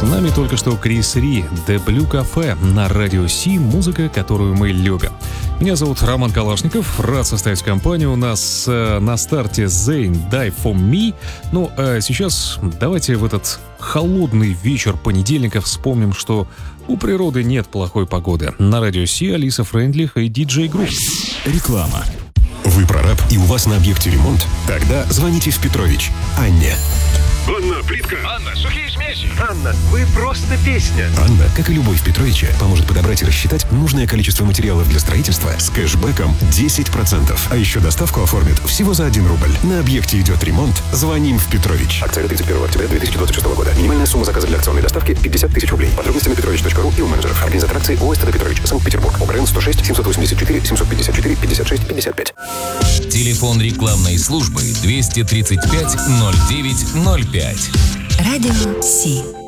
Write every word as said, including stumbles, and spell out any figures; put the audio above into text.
нами только что Крис Ри, The Blue Cafe на радио Си, музыка, которую мы любим. Меня зовут Роман Калашников, рад составить компанию. У нас э, на старте Zayn Die For Me. Ну, а сейчас давайте в этот холодный вечер понедельника вспомним, что у природы нет плохой погоды. На радио Си Алиса Фрейндлих и диджей Грув. Реклама. Вы прораб и у вас на объекте ремонт? Тогда звоните в Петрович Анне. Анна, плитка. Анна, сухие смеси. Анна, вы просто песня. Анна, как и любой в Петровиче, поможет подобрать и рассчитать нужное количество материалов для строительства с кэшбэком десять процентов. А еще доставку оформит всего за один рубль. На объекте идет ремонт. Звоним в Петрович. Акция до тридцать первого октября две тысячи двадцать шестого года. Минимальная сумма заказа для акционной доставки пятьдесят тысяч рублей. Подробности на петрович точка ру и у менеджеров. Организатор акции ООО «СТД Петрович», Санкт-Петербург. ОГРН сто шесть семьсот восемьдесят четыре семьсот пятьдесят четыре пятьдесят шесть пятьдесят пять. Телефон рекламной службы двести тридцать пять ноль девять ноль пять. Радио Си.